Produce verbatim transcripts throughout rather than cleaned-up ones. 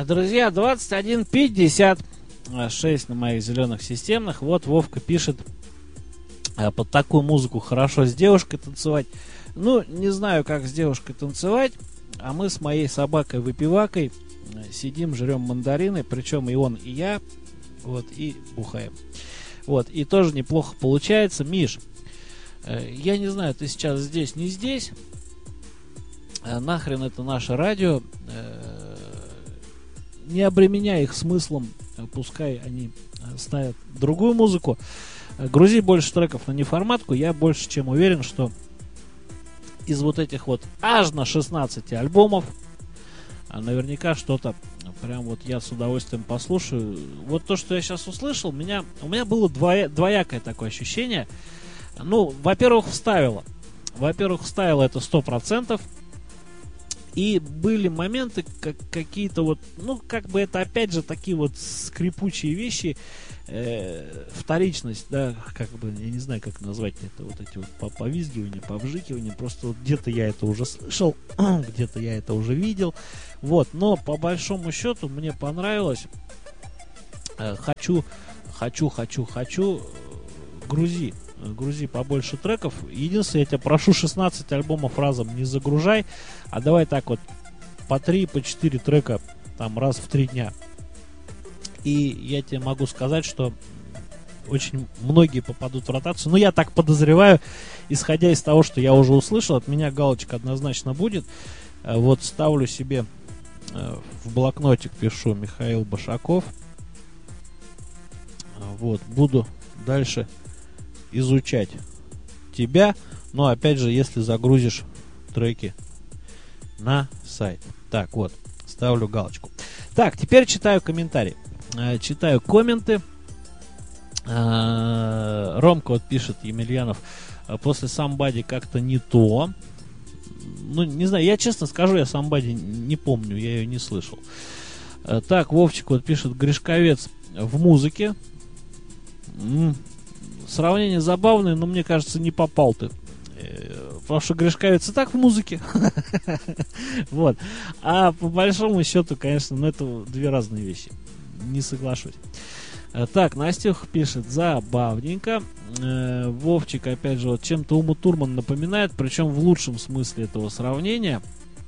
Друзья, двадцать один пятьдесят шесть на моих зеленых системных. Вот Вовка пишет: под такую музыку хорошо с девушкой танцевать. Ну, не знаю, как с девушкой танцевать, а мы с моей собакой-выпивакой сидим, жрем мандарины, причем и он, и я, вот, и бухаем. Вот, и тоже неплохо получается. Миш, я не знаю, ты сейчас здесь, не здесь. Нахрен это наше радио. Не обременяй их смыслом, пускай они ставят другую музыку. Грузи больше треков на неформатку. Я больше чем уверен, что из вот этих вот аж на шестнадцати альбомов наверняка что-то прям вот я с удовольствием послушаю. Вот то, что я сейчас услышал, меня, у меня было двоя, двоякое такое ощущение. Ну, во-первых, вставило. Во-первых, вставило это сто процентов. И были моменты, как какие-то вот, ну, как бы это опять же такие вот скрипучие вещи, э, вторичность, да, как бы, я не знаю, как назвать это, вот эти вот повизгивания, повжикивания, просто вот где-то я это уже слышал, где-то я это уже видел, вот, но по большому счету мне понравилось, э, хочу, хочу, хочу, хочу, грузи. Грузи побольше треков. Единственное, я тебя прошу, шестнадцать альбомов разом не загружай, а давай так вот по три, по четыре трека там раз в три дня. И я тебе могу сказать, что очень многие попадут в ротацию. Но я так подозреваю, исходя из того, что я уже услышал, от меня галочка однозначно будет. Вот ставлю себе в блокнотик, пишу Михаил Башаков. Вот, буду дальше изучать тебя, но опять же, если загрузишь треки на сайт. Так, вот, ставлю галочку. Так, теперь читаю комментарии. Э, читаю комменты. Э, Ромка вот пишет, Емельянов, после Somebody как-то не то. Ну, не знаю, я честно скажу, я Somebody не помню, я ее не слышал. Э, так, Вовчик вот пишет, Гришковец в музыке. М-м. Сравнение забавное, но мне кажется, не попал ты. Потому что Гришковец и так в музыке. Вот. А по большому счету, конечно, ну это две разные вещи. Не соглашусь. Так, Настюх пишет, забавненько. Вовчик, опять же, вот чем-то Уму Турман напоминает, причем в лучшем смысле этого сравнения.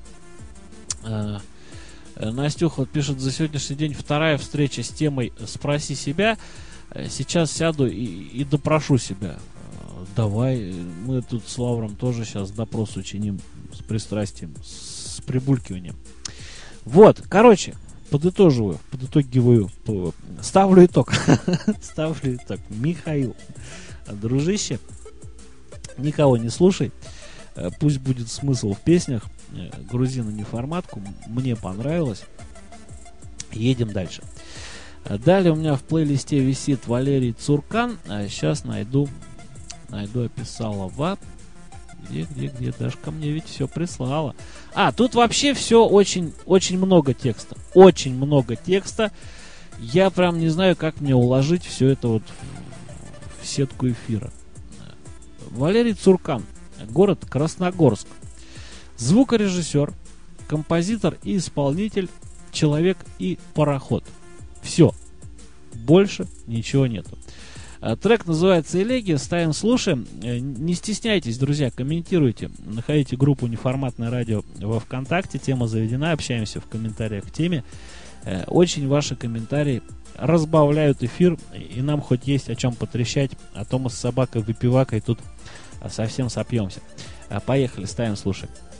Настюх вот пишет, за сегодняшний день вторая встреча с темой «Спроси себя». Сейчас сяду и, и допрошу себя. Давай, мы тут с Лавром тоже сейчас допрос учиним с пристрастием, с прибулькиванием. Вот, короче, подытоживаю, подытогиваю, ставлю итог. Ставлю итог. Михаил, дружище, никого не слушай. Пусть будет смысл в песнях. Грузи на неформатку. Мне понравилось. Едем дальше. Далее у меня в плейлисте висит Валерий Цуркан. А сейчас найду, найду Описалова. Где, где, где? Дашка мне ведь все прислала. А, тут вообще все очень, очень много текста. Очень много текста. Я прям не знаю, как мне уложить все это вот в, в сетку эфира. Валерий Цуркан. Город Красногорск. Звукорежиссер, композитор и исполнитель, человек и пароход. Все. Больше ничего нету. Трек называется «Элегия». Ставим, слушаем. Не стесняйтесь, друзья, комментируйте. Находите группу «Неформатное радио» во ВКонтакте. Тема заведена. Общаемся в комментариях к теме. Очень ваши комментарии разбавляют эфир. И нам хоть есть о чем потрещать. А то мы с собакой-выпивакой тут совсем сопьемся. Поехали, ставим, слушаем.